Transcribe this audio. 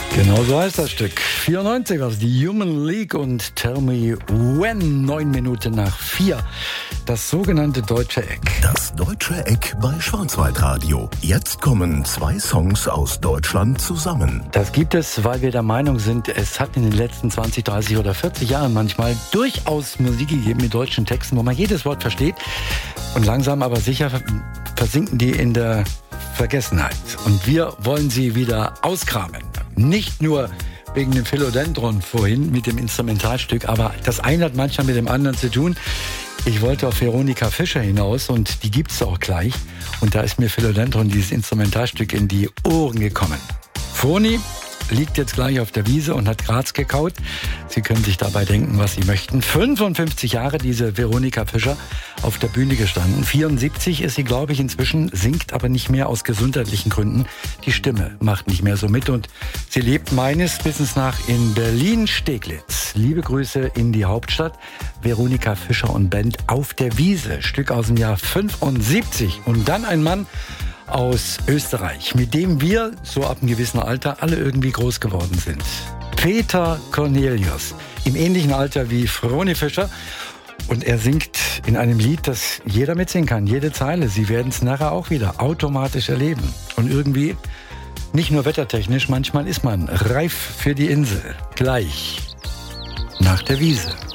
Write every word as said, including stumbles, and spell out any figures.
Genau so heißt das Stück. vierundneunzig, also die Human League und Tell Me When, neun Minuten nach vier. Das sogenannte Deutsche Eck. Das Deutsche Eck bei Schwarzwaldradio. Jetzt kommen zwei Songs aus Deutschland zusammen. Das gibt es, weil wir der Meinung sind, es hat in den letzten zwanzig, dreißig oder vierzig Jahren manchmal durchaus Musik gegeben mit deutschen Texten, wo man jedes Wort versteht. Und langsam aber sicher versinken die in der Vergessenheit. Und wir wollen sie wieder auskramen. Nicht nur wegen dem Philodendron vorhin mit dem Instrumentalstück, aber das eine hat manchmal mit dem anderen zu tun. Ich wollte auf Veronika Fischer hinaus und die gibt's auch gleich. Und da ist mir Philodendron, dieses Instrumentalstück, in die Ohren gekommen. Froni liegt jetzt gleich auf der Wiese und hat Graz gekaut. Sie können sich dabei denken, was Sie möchten. fünfundfünfzig Jahre diese Veronika Fischer auf der Bühne gestanden. vierundsiebzig ist sie, glaube ich, inzwischen, singt aber nicht mehr aus gesundheitlichen Gründen. Die Stimme macht nicht mehr so mit und sie lebt meines Wissens nach in Berlin-Steglitz. Liebe Grüße in die Hauptstadt. Veronika Fischer und Band auf der Wiese. Stück aus dem Jahr fünfundsiebzig. Und dann ein Mann aus Österreich, mit dem wir, so ab einem gewissen Alter, alle irgendwie groß geworden sind. Peter Cornelius, im ähnlichen Alter wie Froni Fischer. Und er singt in einem Lied, das jeder mitsingen kann, jede Zeile. Sie werden es nachher auch wieder automatisch erleben. Und irgendwie, nicht nur wettertechnisch, manchmal ist man reif für die Insel. Gleich nach der Wiese.